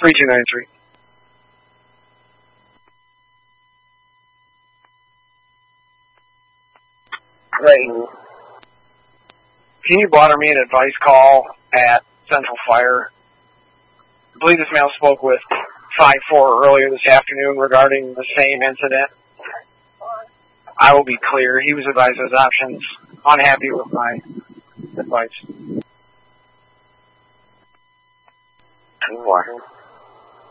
3293. Right. Can you bother me an advice call at Central Fire? I believe this male spoke with 5-4 earlier this afternoon regarding the same incident. I will be clear. He was advised of his options. Unhappy with my advice. What?